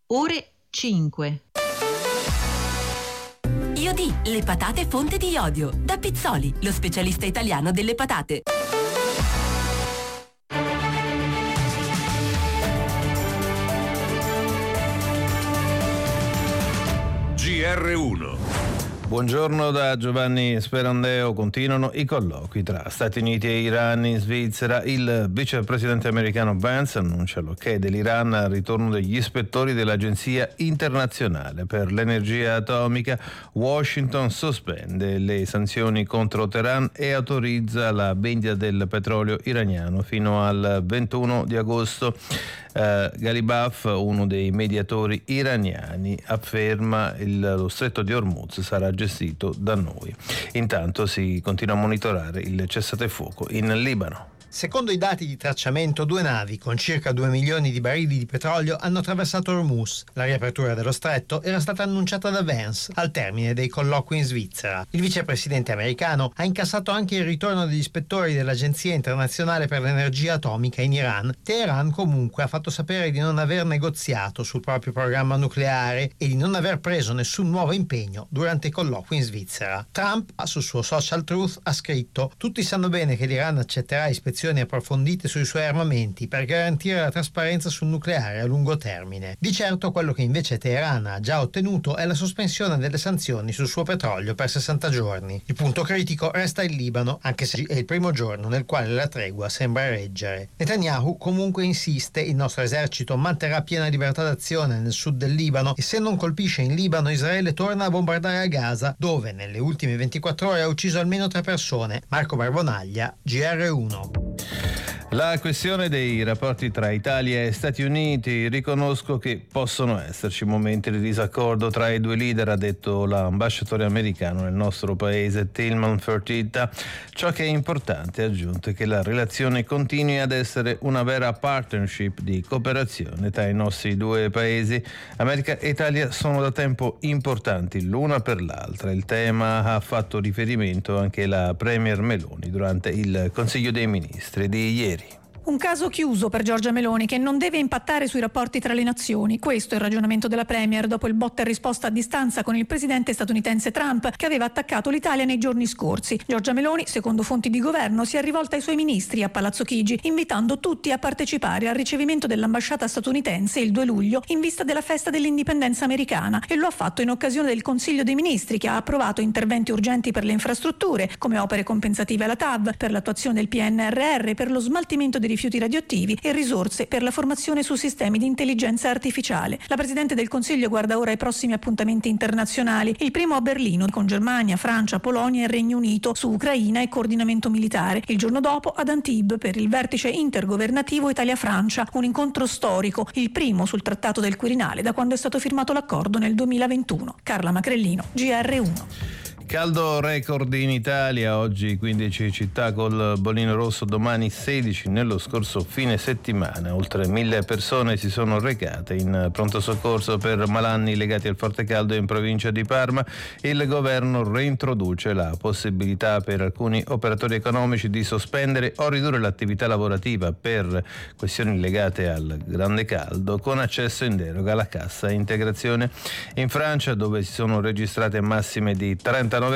ore 5. Iodì, le patate fonte di iodio. Da Pizzoli, lo specialista italiano delle patate. GR1. Buongiorno da Giovanni Sperandeo. Continuano i colloqui tra Stati Uniti e Iran in Svizzera. Il vicepresidente americano Vance annuncia l'ok dell'Iran al ritorno degli ispettori dell'Agenzia internazionale per l'energia atomica. Washington sospende le sanzioni contro Teheran e autorizza la vendita del petrolio iraniano fino al 21 di agosto. Ghalibaf, uno dei mediatori iraniani, afferma lo stretto di Hormuz sarà gestito da noi. Intanto si continua a monitorare il cessatefuoco in Libano. Secondo i dati di tracciamento, 2 navi con circa 2 milioni di barili di petrolio hanno attraversato Hormuz. La riapertura dello stretto era stata annunciata da Vance al termine dei colloqui in Svizzera. Il vicepresidente americano ha incassato anche il ritorno degli ispettori dell'Agenzia internazionale per l'energia atomica in Iran. Teheran comunque ha fatto sapere di non aver negoziato sul proprio programma nucleare e di non aver preso nessun nuovo impegno durante i colloqui in Svizzera. Trump sul suo social Truth ha scritto: tutti sanno bene che l'Iran accetterà ispezioni approfondite sui suoi armamenti per garantire la trasparenza sul nucleare a lungo termine. Di certo quello che invece Teheran ha già ottenuto è la sospensione delle sanzioni sul suo petrolio per 60 giorni. Il punto critico resta il Libano, anche se è il primo giorno nel quale la tregua sembra reggere. Netanyahu comunque insiste: il nostro esercito manterrà piena libertà d'azione nel sud del Libano e se non colpisce in Libano, Israele torna a bombardare a Gaza, dove nelle ultime 24 ore ha ucciso almeno 3 persone. Marco Barbonaglia, GR1. La questione dei rapporti tra Italia e Stati Uniti: riconosco che possono esserci momenti di disaccordo tra i due leader, ha detto l'ambasciatore americano nel nostro paese Tillman Fertitta. Ciò che è importante, ha aggiunto, è che la relazione continui ad essere una vera partnership di cooperazione tra i nostri due paesi. America e Italia sono da tempo importanti l'una per l'altra. Il tema ha fatto riferimento anche la Premier Meloni durante il Consiglio dei Ministri di ieri. Un caso chiuso per Giorgia Meloni, che non deve impattare sui rapporti tra le nazioni. Questo è il ragionamento della Premier dopo il botta e risposta a distanza con il presidente statunitense Trump, che aveva attaccato l'Italia nei giorni scorsi. Giorgia Meloni, secondo fonti di governo, si è rivolta ai suoi ministri a Palazzo Chigi, invitando tutti a partecipare al ricevimento dell'ambasciata statunitense il 2 luglio in vista della festa dell'indipendenza americana, e lo ha fatto in occasione del Consiglio dei Ministri, che ha approvato interventi urgenti per le infrastrutture, come opere compensative alla TAV, per l'attuazione del PNRR, per lo smaltimento dei rifiuti radioattivi e risorse per la formazione su sistemi di intelligenza artificiale. La Presidente del Consiglio guarda ora ai prossimi appuntamenti internazionali, il primo a Berlino con Germania, Francia, Polonia e Regno Unito su Ucraina e coordinamento militare, il giorno dopo ad Antibes per il vertice intergovernativo Italia-Francia, un incontro storico, il primo sul Trattato del Quirinale da quando è stato firmato l'accordo nel 2021. Carla Macrellino, GR1. Caldo record in Italia, oggi 15 città col bollino rosso, domani 16 nello scorso fine settimana. Oltre 1000 persone si sono recate in pronto soccorso per malanni legati al forte caldo in provincia di Parma. Il governo reintroduce la possibilità per alcuni operatori economici di sospendere o ridurre l'attività lavorativa per questioni legate al grande caldo, con accesso in deroga alla cassa integrazione. In Francia, dove si sono registrate massime di 30